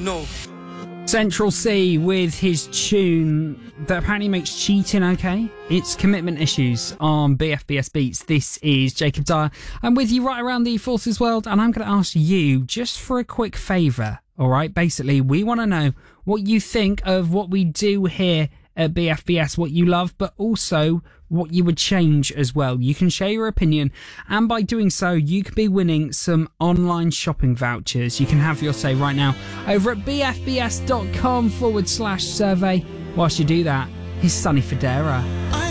know. Central C with his tune that apparently makes cheating okay. It's Commitment Issues on BFBS Beats. This is Jacob Dyer. I'm with you right around the Forces world, and I'm going to ask you just for a quick favour, all right? Basically, we want to know what you think of what we do here at BFBS, what you love, but also what you would change as well. You can share your opinion, and by doing so, you could be winning some online shopping vouchers. You can have your say right now over at bfbs.com/survey. Whilst you do that, here's Sonny Fodera.